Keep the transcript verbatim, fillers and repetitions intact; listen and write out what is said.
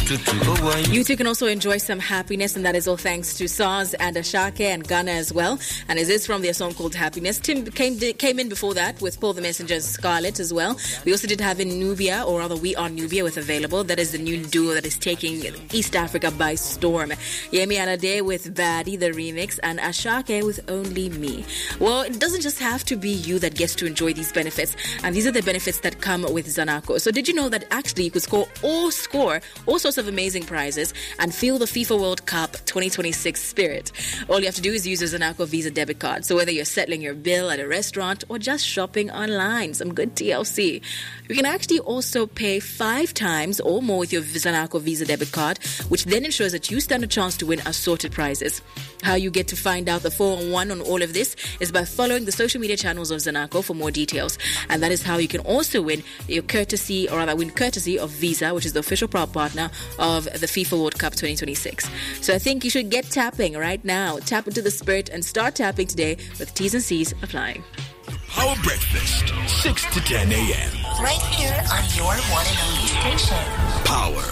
You too can also enjoy some happiness, and that is all thanks to Saz and Ashake and Ghana as well. And it is from their song called Happiness. Tim came came in before that with Paul the Messenger's Scarlet as well. We also did have in Nubia, or rather We Are Nubia with Available. That is the new duo that is taking East Africa by storm. Yemi Alade with Badi, the remix, and Ashake with Only Me. Well, it doesn't just have to be you that gets to enjoy these benefits, and these are the benefits that come with Zanaco. So did you know that actually you could score or score all sorts of amazing prizes and feel the FIFA World Cup twenty twenty-six spirit? All you have to do is use a Zanaco Visa debit card. So whether you're settling your bill at a restaurant or just shopping online, some good T L C. You can actually also pay five times or more with your Zanaco Visa debit card, which then ensures that you stand a chance to win assorted prizes. How you get to find out the four oh one on all of this is by following the social media channels of Zanaco for more details. And that is how you can also win your courtesy, or rather win courtesy of Visa, which is the official proud partner of the FIFA World Cup twenty twenty-six. So I think you should get tapping right now. Tap into the spirit and start tapping today with T's and C's applying. Power Breakfast, six to ten a.m. Right here on your one and only station. Power.